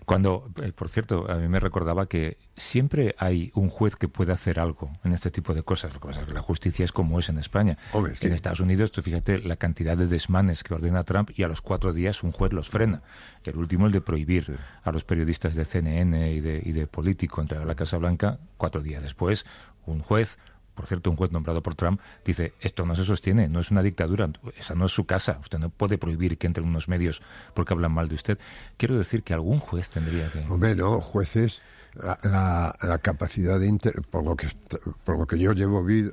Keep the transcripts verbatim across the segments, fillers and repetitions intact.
Cuando, eh, por cierto, a mí me recordaba que siempre hay un juez que puede hacer algo en este tipo de cosas. Lo que pasa es que la justicia es como es en España. Hombre, sí. En Estados Unidos, tú fíjate la cantidad de desmanes que ordena Trump y a los cuatro días un juez los frena. Y el último, el de prohibir sí. a los periodistas de C N N y de, y de Político entrar a la Casa Blanca. Cuatro días después, un juez... Por cierto, un juez nombrado por Trump dice, esto no se sostiene, no es una dictadura, esa no es su casa, usted no puede prohibir que entren unos medios porque hablan mal de usted. Quiero decir que algún juez tendría que... Hombre, no, jueces, la, la, la capacidad de... Inter, por lo que por lo que yo llevo, vi,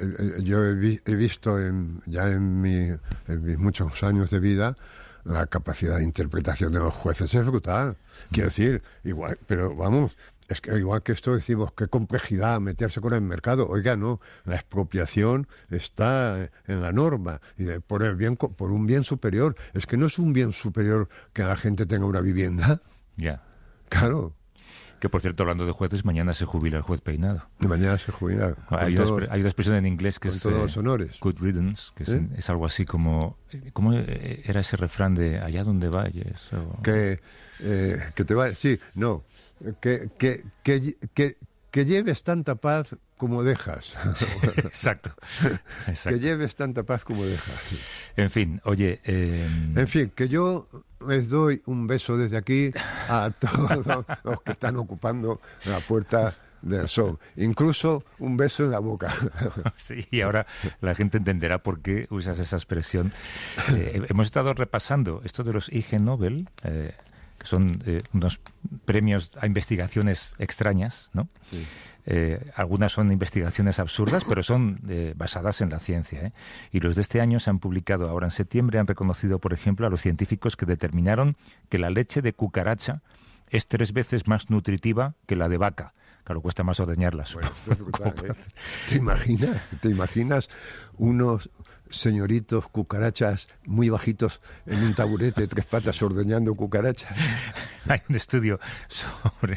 yo he, vi, he visto en, ya en, mi, en mis muchos años de vida, la capacidad de interpretación de los jueces es brutal. Quiero decir, igual, pero vamos... Es que igual que esto decimos, qué complejidad meterse con el mercado. Oiga, no, la expropiación está en la norma y de, por el bien, por un bien superior. Es que no es un bien superior que la gente tenga una vivienda. Ya. Yeah. Claro. Que, por cierto, hablando de jueces, mañana se jubila el juez Peinado. Y mañana se jubila. Hay, todo, una, hay una expresión en inglés que con es... todos eh, los honores. Good riddance, que es, ¿Eh? es algo así como... ¿Cómo era ese refrán de allá donde vayas? O... Que, eh, que te va... Sí, no... Que, que, que, que, que lleves tanta paz como dejas. Exacto. Exacto. Que lleves tanta paz como dejas. En fin, oye... Eh... En fin, que yo les doy un beso desde aquí a todos los que están ocupando la puerta del sol. Incluso un beso en la boca. Sí, y ahora la gente entenderá por qué usas esa expresión. Eh, hemos estado repasando esto de los Ig Nobel... Eh, son eh, unos premios a investigaciones extrañas, ¿no? Sí. Eh, algunas son investigaciones absurdas, pero son eh, basadas en la ciencia, ¿eh? Y los de este año se han publicado ahora en septiembre, han reconocido, por ejemplo, a los científicos que determinaron que la leche de cucaracha es tres veces más nutritiva que la de vaca. Claro, cuesta más ordeñarlas. Bueno, esto es brutal, ¿eh? ¿Te imaginas? ¿Te imaginas unos señoritos cucarachas muy bajitos en un taburete, tres patas, ordeñando cucarachas? Hay un estudio sobre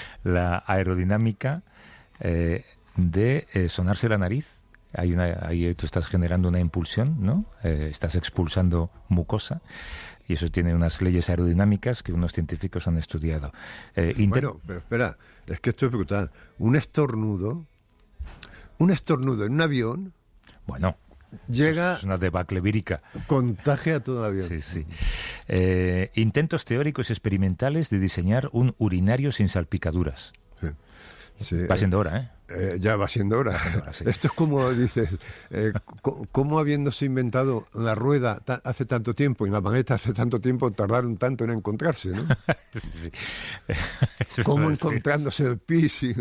la aerodinámica eh, de eh, sonarse la nariz. Hay una, ahí tú estás generando una impulsión, ¿no? Eh, estás expulsando mucosa. Y eso tiene unas leyes aerodinámicas que unos científicos han estudiado. Eh, inter... Bueno, pero espera, es que esto es brutal. Un estornudo, un estornudo en un avión... Bueno, llega... Es una debacle vírica. Contagia a todo el avión. Sí, sí. Eh, intentos teóricos y experimentales de diseñar un urinario sin salpicaduras. Sí. Sí, va siendo hora, ¿eh? Eh, ya va siendo hora. Va siendo hora sí. Esto es como dices, eh, ¿cómo habiéndose inventado la rueda ta- hace tanto tiempo y la maleta hace tanto tiempo tardaron tanto en encontrarse, ¿no? Sí, sí. ¿Cómo encontrándose el pis? Y...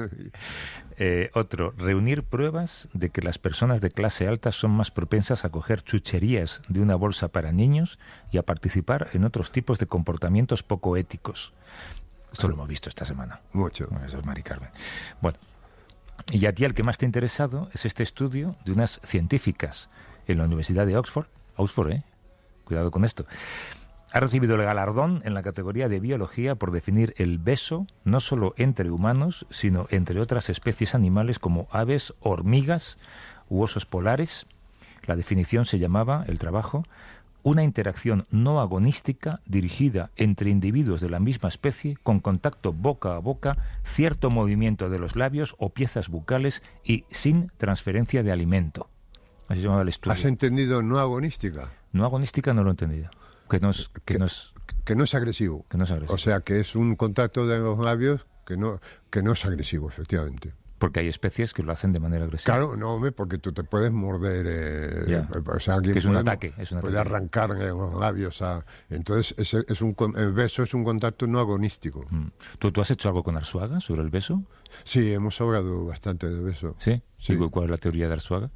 Eh, otro, reunir pruebas de que las personas de clase alta son más propensas a coger chucherías de una bolsa para niños y a participar en otros tipos de comportamientos poco éticos. Esto lo hemos visto esta semana. Mucho. Eso es Mari Carmen. Bueno, y a ti el que más te ha interesado es este estudio de unas científicas en la Universidad de Oxford. Oxford, ¿eh? Cuidado con esto. Ha recibido el galardón en la categoría de biología por definir el beso no solo entre humanos, sino entre otras especies animales como aves, hormigas u osos polares. La definición se llamaba, el trabajo, una interacción no agonística dirigida entre individuos de la misma especie con contacto boca a boca, cierto movimiento de los labios o piezas bucales y sin transferencia de alimento. Así se llamaba el estudio. ¿Has entendido no agonística? No agonística no lo he entendido. Que no es, que que, no es, que no es agresivo. Que no es agresivo. O sea, que es un contacto de los labios que no, que no es agresivo, efectivamente. Porque hay especies que lo hacen de manera agresiva. Claro, no, hombre, porque tú te puedes morder. Eh, yeah. O sea, alguien que es un puede, ataque. Es un puede ataque. arrancar los labios. A, entonces, es, es un, el beso es un contacto no agonístico. Mm. ¿Tú, ¿Tú has hecho algo con Arzuaga sobre el beso? Sí, hemos hablado bastante de beso. ¿Sí? Sí. ¿Y cuál es la teoría de Arzuaga?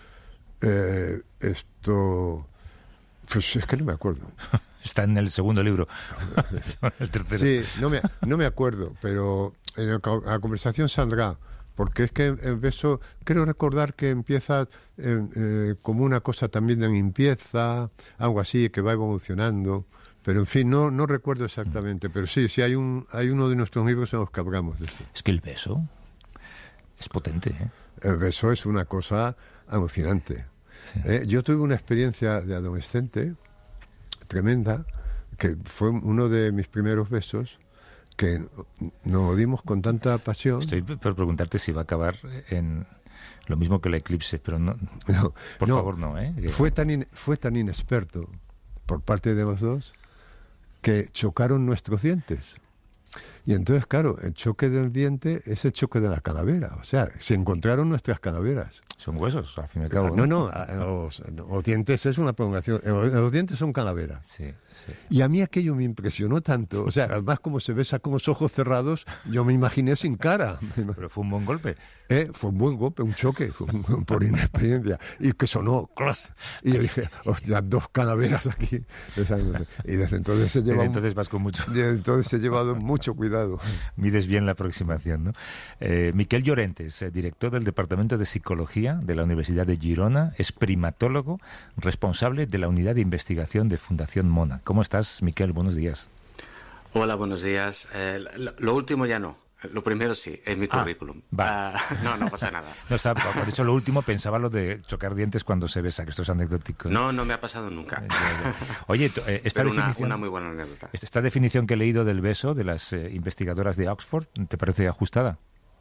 Eh, esto... Pues es que no me acuerdo. Está en el segundo libro. El tercero. Sí, no me, no me acuerdo, pero en el, la conversación saldrá. Porque es que el beso, creo recordar que empieza eh, eh, como una cosa también de limpieza, algo así, que va evolucionando. Pero en fin, no, no recuerdo exactamente. Pero sí, sí hay un hay uno de nuestros libros en los que hablamos de esto. Es que el beso es potente, ¿eh? El beso es una cosa alucinante. Sí. Eh, yo tuve una experiencia de adolescente tremenda, que fue uno de mis primeros besos, que nos dimos con tanta pasión. Estoy por preguntarte si va a acabar en lo mismo que el eclipse, pero no, no por no, favor no, ¿eh? Fue tan, in, fue tan inexperto por parte de los dos que chocaron nuestros dientes. Y entonces, claro, el choque del diente es el choque de la calavera. O sea, se encontraron nuestras calaveras. Son huesos, al fin y al cabo. No, no, los, los dientes es una prolongación. Los, los dientes son calaveras. Sí, sí. Y a mí aquello me impresionó tanto. O sea, además como se besa con los ojos cerrados, yo me imaginé sin cara. Pero fue un buen golpe. Eh, fue un buen golpe, un choque, fue un, por inexperiencia. Y que sonó, ¡clas! Y yo dije, hostia, dos calaveras aquí. Y desde entonces se lleva... Desde entonces vas con mucho... Desde entonces he llevado mucho cuidado. Mides bien la aproximación, ¿no? Eh, Miquel Llorentes, eh, director del Departamento de Psicología de la Universidad de Girona, es primatólogo, responsable de la Unidad de Investigación de Fundación Mona. ¿Cómo estás, Miquel? Buenos días. Hola, buenos días. Eh, lo, lo último ya no. Lo primero sí, es mi currículum. Ah, uh, no, no pasa nada. No, sabe, por eso lo último pensaba lo de chocar dientes cuando se besa, que esto es anecdótico. No, no me ha pasado nunca. Oye, eh, esta Pero definición, una, una muy buena anécdota. Esta definición que he leído del beso de las eh, investigadoras de Oxford, ¿te parece ajustada?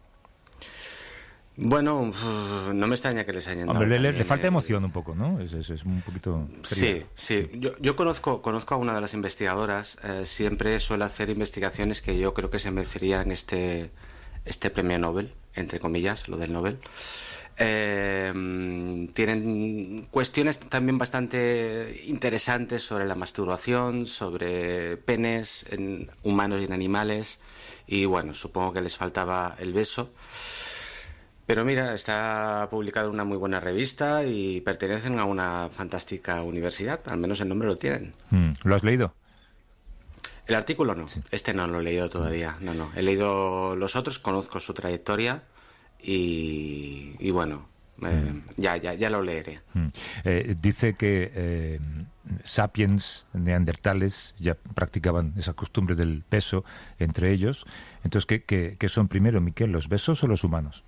Bueno, no me extraña que les hayan dado. Hombre, le, le falta el... emoción un poco, ¿no? Es, es, es un poquito frío. Sí, sí. Yo, yo conozco, conozco a una de las investigadoras. Eh, siempre suele hacer investigaciones que yo creo que se merecerían este, este premio Nobel, entre comillas, lo del Nobel. Eh, tienen cuestiones también bastante interesantes sobre la masturbación, sobre penes en humanos y en animales. Y bueno, supongo que les faltaba el beso. Pero mira, está publicado en una muy buena revista y pertenecen a una fantástica universidad, al menos el nombre lo tienen. Mm, ¿lo has leído? El artículo no, sí. Este no lo he leído todavía, no, no. He leído los otros, conozco su trayectoria y, y bueno, eh, mm. ya, ya, ya lo leeré. Mm. Eh, dice que eh, sapiens, neandertales, ya practicaban esa costumbre del beso entre ellos. Entonces, ¿qué, qué, qué son primero, Miquel, los besos o los humanos?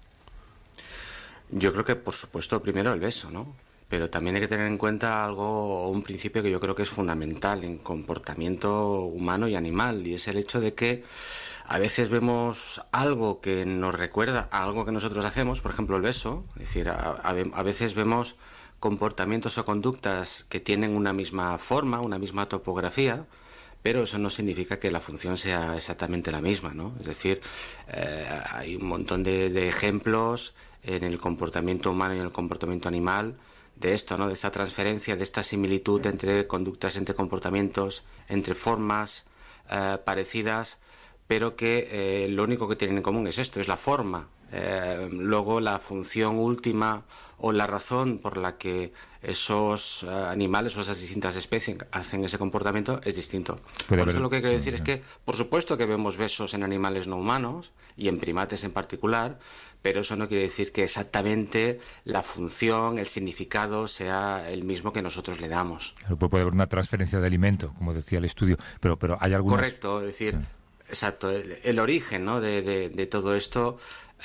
Yo creo que, por supuesto, primero el beso, ¿no? Pero también hay que tener en cuenta algo, un principio que yo creo que es fundamental en comportamiento humano y animal, y es el hecho de que a veces vemos algo que nos recuerda a algo que nosotros hacemos, por ejemplo el beso, es decir, a, a, a veces vemos comportamientos o conductas que tienen una misma forma, una misma topografía, pero eso no significa que la función sea exactamente la misma, ¿no? Es decir, eh, hay un montón de, de ejemplos en el comportamiento humano y en el comportamiento animal de esto, ¿no? De esta transferencia, de esta similitud entre conductas, entre comportamientos, entre formas eh, parecidas, pero que eh, lo único que tienen en común es esto, es la forma. Eh, luego la función última o la razón por la que esos uh, animales o esas distintas especies hacen ese comportamiento es distinto. Por eso lo que quiero decir es que, por supuesto que vemos besos en animales no humanos y en primates en particular, pero eso no quiere decir que exactamente la función, el significado sea el mismo que nosotros le damos. Puede haber una transferencia de alimento, como decía el estudio, pero, pero hay algunas... Correcto, es decir, sí. exacto, el, el origen, ¿no? de, de, de todo esto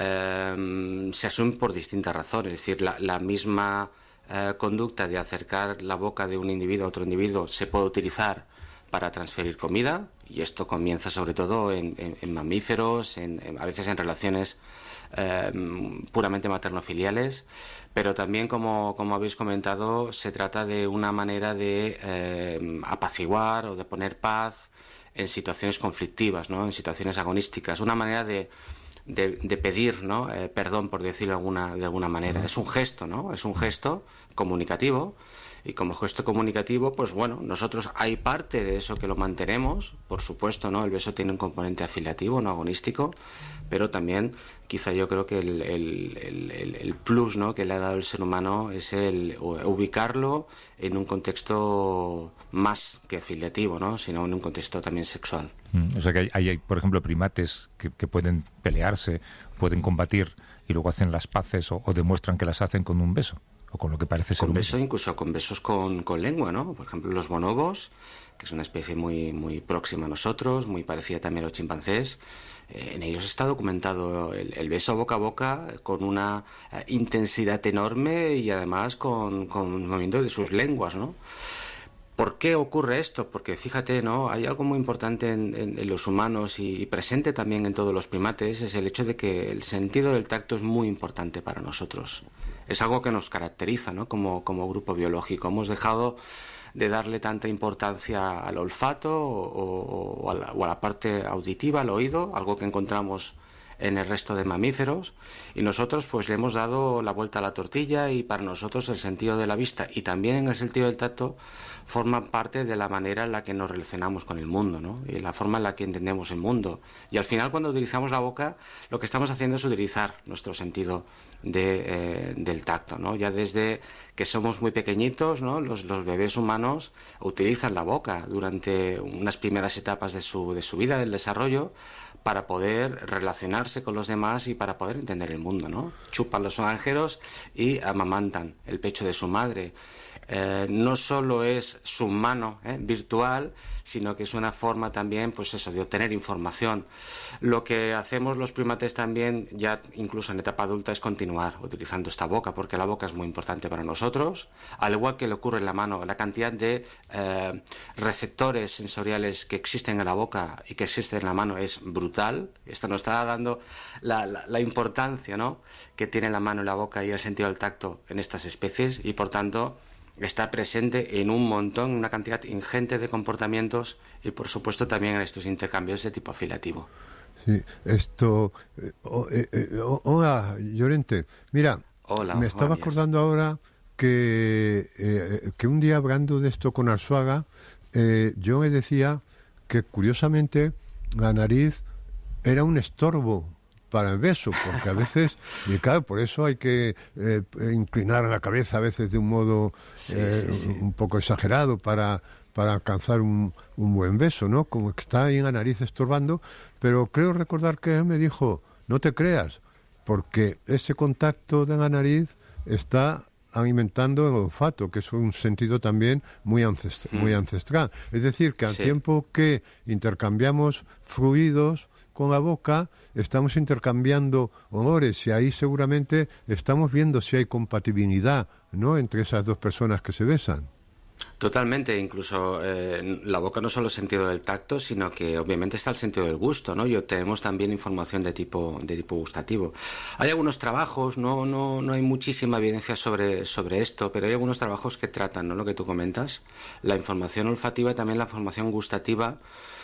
eh, se asume por distintas razones, es decir, la, la misma eh, conducta de acercar la boca de un individuo a otro individuo se puede utilizar para transferir comida, y esto comienza sobre todo en, en, en mamíferos, en, en, a veces en relaciones eh, puramente materno-filiales, pero también, como, como habéis comentado, se trata de una manera de eh, apaciguar o de poner paz en situaciones conflictivas, ¿no? En situaciones agonísticas, una manera de, de, de pedir, ¿no? eh, perdón, por decirlo de alguna, de alguna manera. Es un gesto, ¿no? Es un gesto comunicativo. Y como gesto comunicativo, pues bueno, nosotros hay parte de eso que lo mantenemos, por supuesto, ¿no? El beso tiene un componente afiliativo, no agonístico, pero también quizá yo creo que el, el, el, el plus, ¿no? que le ha dado el ser humano es el ubicarlo en un contexto más que afiliativo, ¿no? Sino en un contexto también sexual. Mm, o sea que hay, hay, por ejemplo, primates que, que pueden pelearse, pueden combatir y luego hacen las paces o, o demuestran que las hacen con un beso. O con lo que parece ser con un beso, beso. Incluso con besos con, con lengua, ¿no? Por ejemplo, los bonobos, que es una especie muy, muy próxima a nosotros, muy parecida también a los chimpancés. Eh, en ellos está documentado el, el beso boca a boca con una eh, intensidad enorme y además con, con movimiento de sus lenguas, ¿no? ¿Por qué ocurre esto? Porque fíjate, ¿no? Hay algo muy importante en, en, en los humanos y, y presente también en todos los primates, es el hecho de que el sentido del tacto es muy importante para nosotros. Es algo que nos caracteriza, ¿no? Como, como grupo biológico. Hemos dejado de darle tanta importancia al olfato o, o, o, a la, o a la parte auditiva, al oído, algo que encontramos en el resto de mamíferos, y nosotros pues le hemos dado la vuelta a la tortilla, y para nosotros el sentido de la vista y también en el sentido del tacto forman parte de la manera en la que nos relacionamos con el mundo, ¿no? Y la forma en la que entendemos el mundo. Y al final, cuando utilizamos la boca, lo que estamos haciendo es utilizar nuestro sentido de, eh, del tacto, ¿no? Ya desde que somos muy pequeñitos, ¿no? Los, los bebés humanos utilizan la boca durante unas primeras etapas de su, de su vida, del desarrollo, para poder relacionarse con los demás y para poder entender el mundo, ¿no? Chupan los oranjeros y amamantan el pecho de su madre. Eh, no solo es su mano eh, virtual, sino que es una forma también, pues eso, de obtener información. Lo que hacemos los primates también, ya incluso en etapa adulta, es continuar utilizando esta boca, porque la boca es muy importante para nosotros, al igual que le ocurre en la mano. La cantidad de eh, receptores sensoriales que existen en la boca y que existen en la mano es brutal. Esto nos está dando la, la, la importancia, ¿no?, que tiene la mano y la boca y el sentido del tacto en estas especies, y por tanto está presente en un montón, una cantidad ingente de comportamientos, y por supuesto también en estos intercambios de tipo afiliativo. Sí, esto... Eh, oh, eh, eh, oh, hola, Llorente. Mira, hola, me estaba hola, acordando ahora que, eh, que un día hablando de esto con Arzuaga, eh, yo me decía que curiosamente la nariz era un estorbo para el beso, porque a veces, y claro, por eso hay que eh, inclinar la cabeza a veces de un modo sí, eh, sí, sí. un poco exagerado para, para alcanzar un, un buen beso, ¿no? Como que está ahí en la nariz estorbando, pero creo recordar que él me dijo, no te creas, porque ese contacto de la nariz está alimentando el olfato, que es un sentido también muy, ancest- mm. muy ancestral. Es decir, que al sí. tiempo que intercambiamos fluidos con la boca, estamos intercambiando olores, y ahí seguramente estamos viendo si hay compatibilidad, ¿no?, entre esas dos personas que se besan. Totalmente, incluso eh, la boca no solo es el sentido del tacto, sino que obviamente está el sentido del gusto, ¿no? Y obtenemos también información de tipo de tipo gustativo. Hay algunos trabajos, no no no hay muchísima evidencia sobre sobre esto, pero hay algunos trabajos que tratan, ¿no?, lo que tú comentas, la información olfativa y también la información gustativa,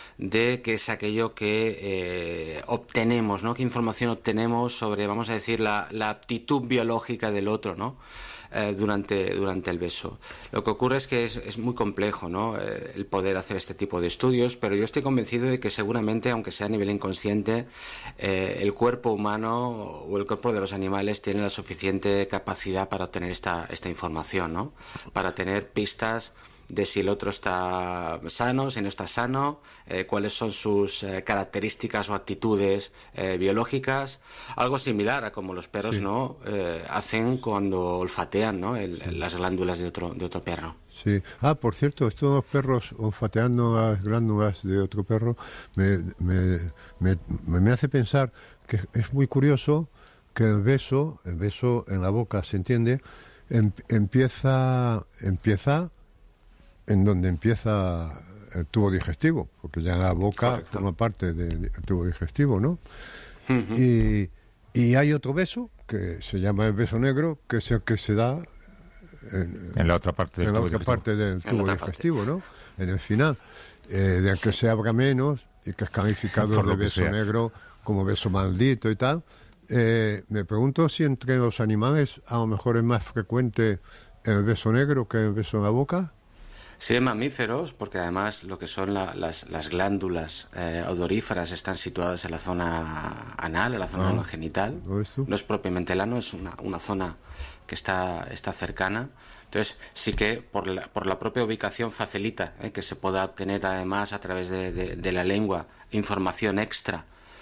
de qué es aquello que eh, obtenemos, ¿no? Qué información obtenemos sobre, vamos a decir, la, la aptitud biológica del otro, ¿no?, eh, durante, durante el beso. Lo que ocurre es que es, es muy complejo, ¿no?, eh, el poder hacer este tipo de estudios, pero yo estoy convencido de que seguramente, aunque sea a nivel inconsciente, eh, el cuerpo humano o el cuerpo de los animales tiene la suficiente capacidad para obtener esta, esta información, ¿no?, para tener pistas de si el otro está sano, si no está sano, eh, cuáles son sus eh, características o actitudes eh, biológicas, algo similar a como los perros sí. no eh, hacen cuando olfatean, ¿no?, el, el, las glándulas de otro de otro perro. Sí. Ah, por cierto, estos perros olfateando las glándulas de otro perro me, me, me, me hace pensar que es muy curioso que el beso, el beso en la boca, se entiende, em, empieza empieza en donde empieza el tubo digestivo, porque ya la boca Correcto. Forma parte del de, tubo digestivo, ¿no? Uh-huh. Y, y hay otro beso, que se llama el beso negro, que es el que se da en, en la otra parte del, en la tubo, otra digestivo. Parte del tubo digestivo, parte. ¿no? En el final, eh, de que sí. se abra menos y que es calificado de beso sea. negro como beso maldito y tal. Eh, me pregunto si entre los animales a lo mejor es más frecuente el beso negro que el beso en la boca. Sí, en mamíferos, porque además lo que son la, las, las glándulas eh, odoríferas están situadas en la zona anal, en la zona ah, genital. ¿No es, no es propiamente el ano, es una, una zona que está, está cercana. Entonces, sí que por la, por la propia ubicación facilita eh, que se pueda obtener además a través de, de, de la lengua información extra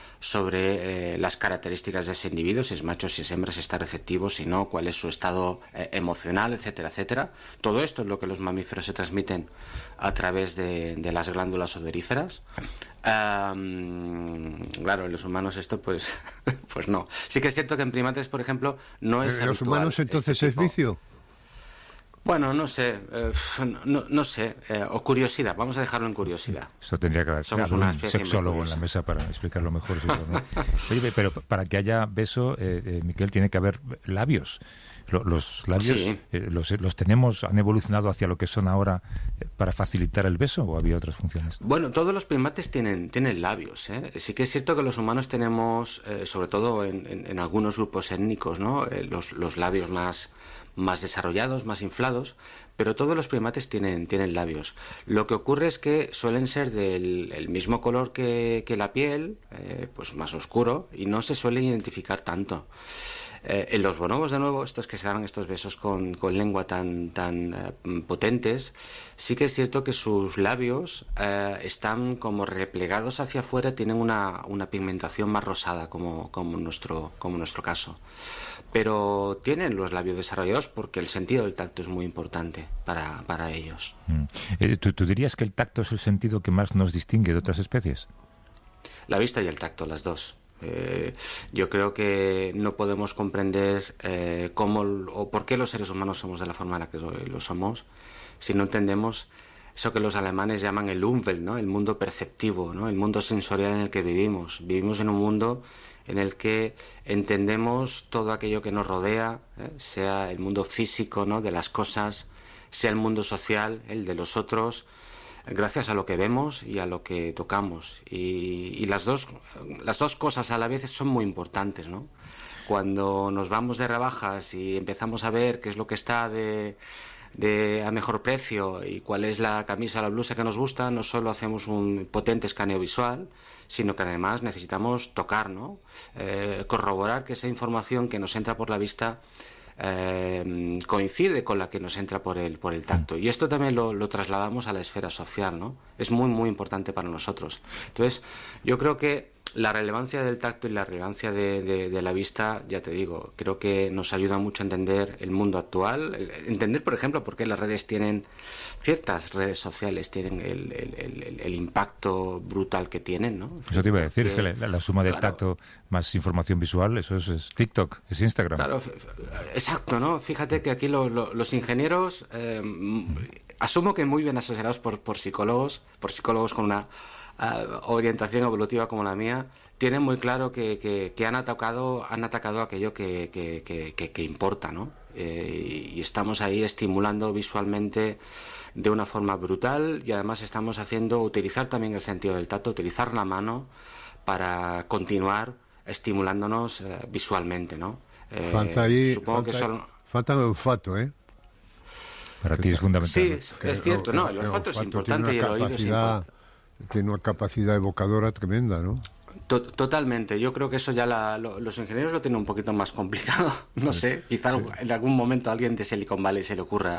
sobre eh, las características de ese individuo, si es macho, si es hembra, si está receptivo, si no, cuál es su estado eh, emocional, etcétera, etcétera. Todo esto es lo que los mamíferos se transmiten a través de, de las glándulas odoríferas. Um, claro, en los humanos esto pues pues no. Sí que es cierto que en primates, por ejemplo, no es ¿En los habitual humanos entonces este es vicio? Bueno, no sé, eh, no, no sé, eh, o curiosidad, vamos a dejarlo en curiosidad. Eso tendría que haber Somos claro, una un especie sexólogo muy en la curiosa. mesa para explicarlo mejor. seguramente. Oye, pero para que haya beso, eh, eh, Miquel, tiene que haber labios. Lo- Los labios Sí. eh, los, los tenemos, han evolucionado hacia lo que son ahora eh, para facilitar el beso, ¿o había otras funciones? Bueno, todos los primates tienen, tienen labios, ¿eh? Sí que es cierto que los humanos tenemos, eh, sobre todo en, en- en algunos grupos étnicos, ¿no? Eh, los, los labios más, más desarrollados, más inflados, pero todos los primates tienen, tienen labios. Lo que ocurre es que suelen ser del el mismo color que, que la piel, eh, pues más oscuro, y no se suelen identificar tanto. Eh, en los bonobos, de nuevo, estos que se dan estos besos con, con lengua tan, tan eh, potentes, sí que es cierto que sus labios eh, están como replegados hacia afuera, tienen una, una pigmentación más rosada, como, como, nuestro, como nuestro caso. Pero tienen los labios desarrollados porque el sentido del tacto es muy importante para, para ellos. Mm. Eh, ¿tú, ¿Tú dirías que el tacto es el sentido que más nos distingue de otras especies? La vista y el tacto, las dos. Eh, yo creo que no podemos comprender eh, cómo o por qué los seres humanos somos de la forma en la que lo somos si no entendemos eso que los alemanes llaman el Umwelt, ¿no? El mundo perceptivo, ¿no? El mundo sensorial en el que vivimos. Vivimos en un mundo en el que entendemos todo aquello que nos rodea, ¿eh? Sea el mundo físico, ¿no? De las cosas, sea el mundo social, el de los otros, gracias a lo que vemos y a lo que tocamos. Y, y las dos las dos cosas a la vez son muy importantes, ¿no? Cuando nos vamos de rebajas y empezamos a ver qué es lo que está de, de a mejor precio y cuál es la camisa o la blusa que nos gusta, no solo hacemos un potente escaneo visual, sino que además necesitamos tocar, ¿no? Eh, corroborar que esa información que nos entra por la vista Eh, coincide con la que nos entra por el por el tacto, y esto también lo, lo trasladamos a la esfera social, ¿no? Es muy muy importante para nosotros. Entonces yo creo que la relevancia del tacto y la relevancia de, de, de la vista, ya te digo, creo que nos ayuda mucho a entender el mundo actual, el- entender, por ejemplo, por qué las redes tienen, ciertas redes sociales tienen el, el, el, el impacto brutal que tienen, ¿no? Eso te iba a decir, Porque, es que la, la suma del claro, tacto más información visual, eso es, es TikTok, es Instagram. Claro, f- f- exacto, ¿no? Fíjate que aquí lo- lo- los ingenieros, eh, m- asumo que muy bien asesorados por, por psicólogos, por psicólogos con una eh, orientación evolutiva como la mía, tienen muy claro que, que, que han atacado han atacado aquello que, que, que, que- que importa, ¿no? Eh, y estamos ahí estimulando visualmente de una forma brutal, y además estamos haciendo utilizar también el sentido del tacto, utilizar la mano para continuar estimulándonos eh, visualmente, ¿no? Eh, Falta ahí, supongo falta, que son... falta el olfato, ¿eh? Para ti es fundamental. Sí, es, es cierto, no, el olfato es importante y el oído es importante. Tiene una capacidad evocadora tremenda, ¿no? To- Totalmente, yo creo que eso ya la- lo- los ingenieros lo tienen un poquito más complicado, no sé, quizá en algún momento a alguien de Silicon Valley se le ocurra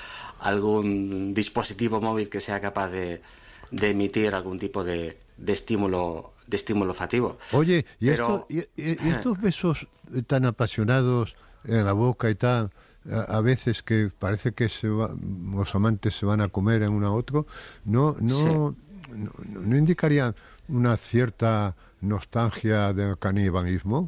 algún dispositivo móvil que sea capaz de, de emitir algún tipo de, de estímulo de estímulo olfativo. Oye, ¿y, Pero- esto- y- y- y estos besos eh, tan apasionados en la boca y tal, a, a veces que parece que se va- los amantes se van a comer en uno a otro, ¿no, no, no, no indicarían una cierta nostalgia del canibalismo?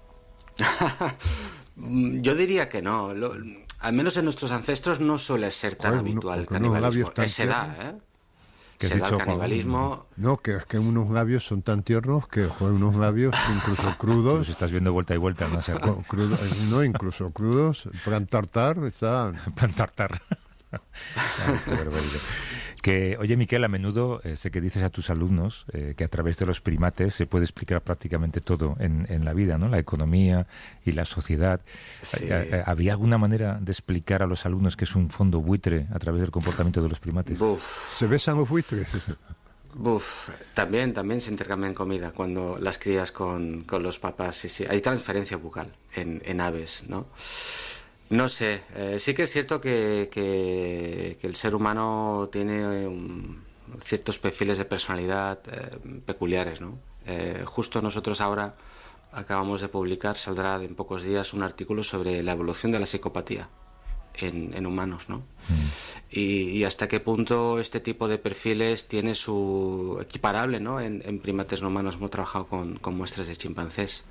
Mm, Yo diría que no, lo- al menos en nuestros ancestros no suele ser tan Joder, uno- habitual el porque unos canibalismo. labios tan Eh, Se da, tiernos. ¿eh? ¿Qué has Se da el dicho, Juan? canibalismo. No, que es que unos labios son tan tiernos que joder, unos labios incluso crudos, Pues estás viendo vuelta y vuelta, no sé. co- crudo- no, incluso crudos, plan tartar, está... Pan tartar. Ay, qué barbaridad. Que, oye, Miquel, a menudo eh, sé que dices a tus alumnos eh, que a través de los primates se puede explicar prácticamente todo en, en la vida, ¿no? La economía y la sociedad. Sí. Eh, eh, ¿Habría alguna manera de explicar a los alumnos que es un fondo buitre a través del comportamiento de los primates? Buf, Se besan los buitres. buf. También, también se intercambian comida cuando las crías con, con los papás. Sí, sí. Hay transferencia bucal en, en aves, ¿no? No sé, eh, sí que es cierto que, que, que el ser humano tiene um, ciertos perfiles de personalidad eh, peculiares, ¿no? Eh, justo nosotros ahora acabamos de publicar, saldrá en pocos días, un artículo sobre la evolución de la psicopatía. en, en humanos, ¿no? Mm. Y, y hasta qué punto este tipo de perfiles tiene su equiparable, ¿no? En, en primates no humanos hemos trabajado con, con muestras de chimpancés.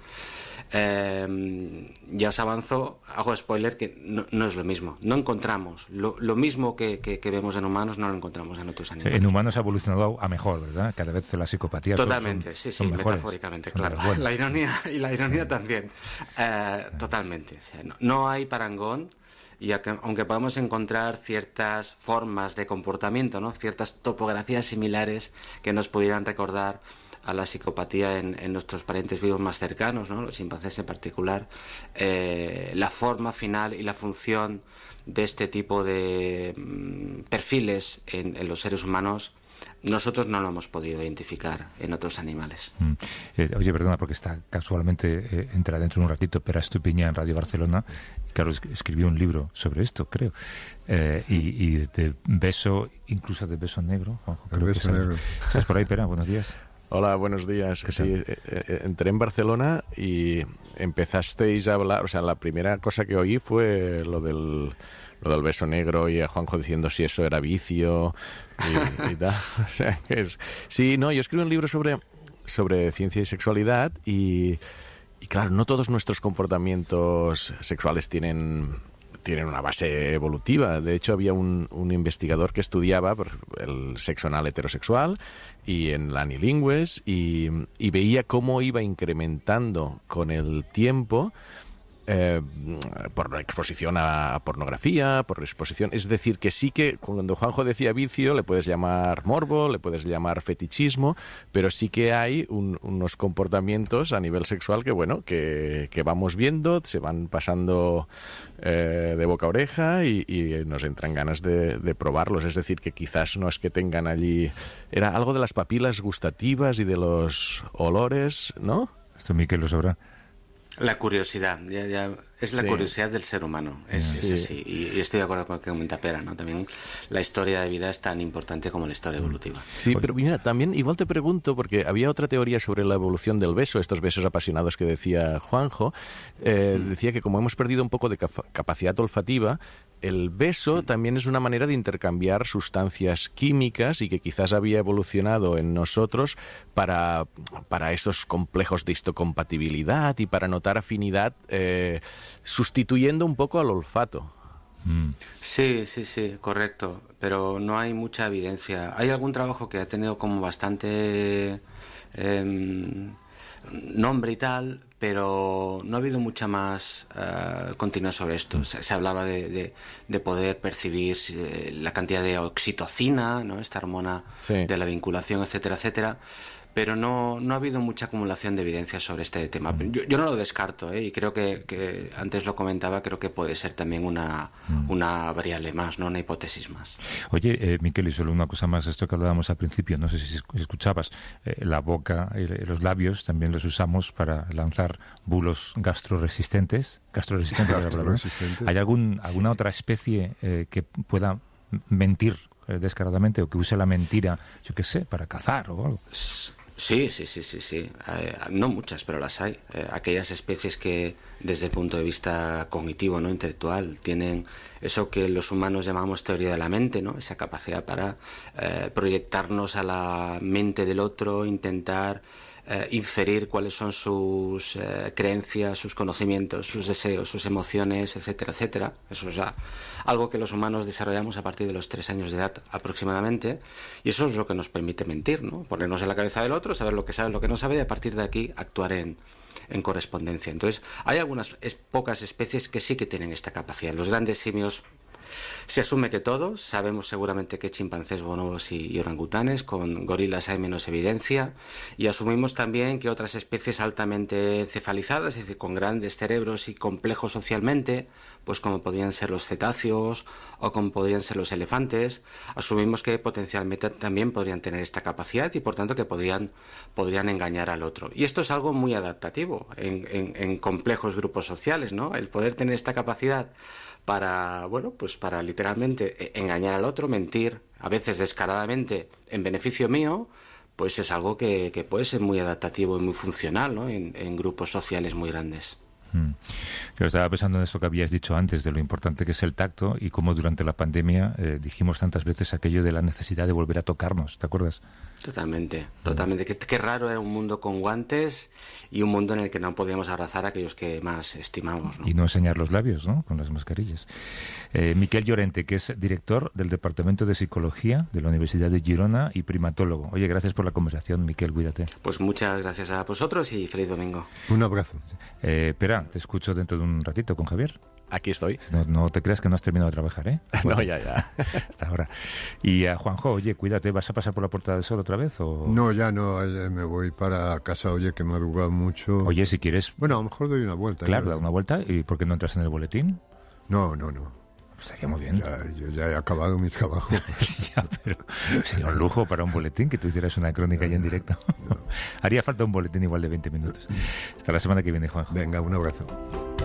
Eh, ya os avanzo, hago spoiler, que no, no es lo mismo. No encontramos lo, lo mismo que, que, que vemos en humanos, no lo encontramos en otros animales. En humanos ha evolucionado a mejor, ¿verdad? Cada vez la psicopatía totalmente, son, sí, son sí, mejores, metafóricamente, son claro. mejores. La ironía y la ironía también. Eh, totalmente. O sea, no, no hay parangón. Y aunque podamos encontrar ciertas formas de comportamiento, ¿no? Ciertas topografías similares que nos pudieran recordar a la psicopatía en, en nuestros parientes vivos más cercanos, ¿no? Los chimpancés en particular, eh, la forma final y la función de este tipo de mm, perfiles en, en los seres humanos, nosotros no lo hemos podido identificar en otros animales. Mm. Eh, oye, perdona, porque está casualmente, eh, entra dentro de un ratito Pera Estupiñá en Radio Barcelona. Claro, es, escribió un libro sobre esto, creo. Eh, y, y de beso, incluso de beso negro. Juanjo, creo beso que negro. ¿Estás por ahí, Pera? Buenos días. Hola, buenos días. ¿Qué Sí, eh, eh, entré en Barcelona y empezasteis a hablar, o sea, la primera cosa que oí fue lo del... lo del beso negro y a Juanjo diciendo si eso era vicio y, y tal. O sea, que es... Sí, no, yo escribo un libro sobre, sobre ciencia y sexualidad y, y, claro, no todos nuestros comportamientos sexuales tienen, tienen una base evolutiva. De hecho, había un, un investigador que estudiaba el sexo anal heterosexual y en la anilingües y, y veía cómo iba incrementando con el tiempo Eh, por exposición a pornografía, por exposición... Es decir, que sí que cuando Juanjo decía vicio, le puedes llamar morbo, le puedes llamar fetichismo, pero sí que hay un, unos comportamientos a nivel sexual que, bueno, que, que vamos viendo, se van pasando eh, de boca a oreja y, y nos entran ganas de, de probarlos. Es decir, que quizás no es que tengan allí... Era algo de las papilas gustativas y de los olores, ¿no? Esto Miquel lo sabrá. La curiosidad, ya, ya, es la sí. curiosidad del ser humano, es, sí. es así, y, y estoy de acuerdo con lo que comenta Pera, ¿no? También la historia de vida es tan importante como la historia evolutiva. Sí, pero mira, también igual te pregunto, porque había otra teoría sobre la evolución del beso, estos besos apasionados que decía Juanjo, eh, mm. decía que como hemos perdido un poco de cap- capacidad olfativa, el beso también es una manera de intercambiar sustancias químicas y que quizás había evolucionado en nosotros para, para esos complejos de histocompatibilidad y para notar afinidad, eh, sustituyendo un poco al olfato. Mm. Sí, sí, sí, correcto, pero no hay mucha evidencia. Hay algún trabajo que ha tenido como bastante eh, nombre y tal, pero no ha habido mucha más uh, continuidad sobre esto. Se, se hablaba de, de, de poder percibir eh, la cantidad de oxitocina, ¿no? Esta hormona sí. de la vinculación, etcétera, etcétera, pero no, no ha habido mucha acumulación de evidencia sobre este tema. Yo, yo no lo descarto, ¿eh? Y creo que, que, antes lo comentaba, creo que puede ser también una, mm. una variable más, no una hipótesis más. Oye, eh, Miquel, y solo una cosa más, esto que hablábamos al principio, no sé si escuchabas, eh, la boca y los labios también los usamos para lanzar bulos gastroresistentes. ¿Gastroresistentes? gastroresistentes. ¿Hay algún, alguna otra especie eh, que pueda mentir eh, descaradamente o que use la mentira, yo qué sé, para cazar o algo? Sí, sí, sí, sí, sí. Eh, no muchas, pero las hay. Eh, aquellas especies que, desde el punto de vista cognitivo, no intelectual, tienen eso que los humanos llamamos teoría de la mente, ¿no? Esa capacidad para eh, proyectarnos a la mente del otro, intentar eh, inferir cuáles son sus eh, creencias, sus conocimientos, sus deseos, sus emociones, etcétera, etcétera. Eso es ya algo que los humanos desarrollamos a partir de los tres años de edad aproximadamente, y eso es lo que nos permite mentir, ¿no? Ponernos en la cabeza del otro, saber lo que sabe, lo que no sabe, y a partir de aquí actuar en, en correspondencia. Entonces, hay algunas es, pocas especies que sí que tienen esta capacidad. Los grandes simios se asume que todos, sabemos seguramente que chimpancés, bonobos y, y orangutanes, con gorilas hay menos evidencia, y asumimos también que otras especies altamente cefalizadas, es decir, con grandes cerebros y complejos socialmente, pues como podrían ser los cetáceos o como podrían ser los elefantes, asumimos que potencialmente también podrían tener esta capacidad y por tanto que podrían, podrían engañar al otro. Y esto es algo muy adaptativo en, en, en complejos grupos sociales, ¿no? El poder tener esta capacidad para, bueno, pues para literalmente engañar al otro, mentir, a veces descaradamente en beneficio mío, pues es algo que, que puede ser muy adaptativo y muy funcional, ¿no? En, en grupos sociales muy grandes. Mm. Yo estaba pensando en esto que habías dicho antes, de lo importante que es el tacto y cómo durante la pandemia eh, dijimos tantas veces aquello de la necesidad de volver a tocarnos, ¿te acuerdas? Totalmente, totalmente. Qué, qué raro era un mundo con guantes y un mundo en el que no podíamos abrazar a aquellos que más estimamos, ¿no? Y no enseñar los labios, ¿no? Con las mascarillas. Eh, Miquel Llorente, que es director del Departamento de Psicología de la Universidad de Girona y primatólogo. Oye, gracias por la conversación, Miquel, cuídate. Pues muchas gracias a vosotros y feliz domingo. Un abrazo. Eh, espera, te escucho dentro de un ratito con Javier. Aquí estoy. No, no te creas que no has terminado de trabajar, ¿eh? No, ya, ya. Hasta ahora. Y a Juanjo, oye, cuídate, ¿vas a pasar por la Puerta del Sol otra vez? O... No, ya no, eh, me voy para casa, oye, que me ha madruga mucho. Oye, si quieres... Bueno, a lo mejor doy una vuelta. Claro, ya. da una vuelta. ¿Y por qué no entras en el boletín? No, no, no. Estaría muy bien. Ya, yo ya he acabado mi trabajo. Ya, pero sería un lujo para un boletín que tú hicieras una crónica ya en directo. No. Haría falta un boletín igual de veinte minutos. Hasta la semana que viene, Juanjo. Venga, un abrazo.